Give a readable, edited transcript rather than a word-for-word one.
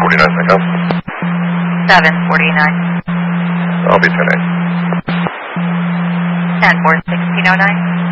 pick up. 749. I'll be 10-8. 10-4, 1609.